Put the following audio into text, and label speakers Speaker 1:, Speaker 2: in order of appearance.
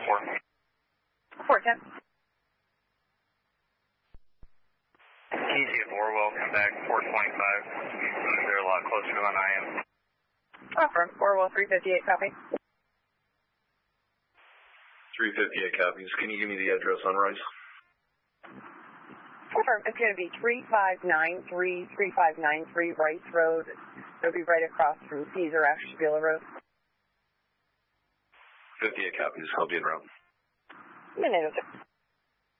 Speaker 1: 410.
Speaker 2: 410.
Speaker 1: Easy at 4, welcome back, 425. They're a lot closer than I am.
Speaker 2: Affirm, 4 358, copy.
Speaker 3: 358 copies. Can you give me the address on Rice?
Speaker 2: Affirm, it's going to be 3593 Rice Road. It'll be right across from Caesar Ashtabula Road.
Speaker 3: 58 copies. I'll be in route.
Speaker 2: Minute.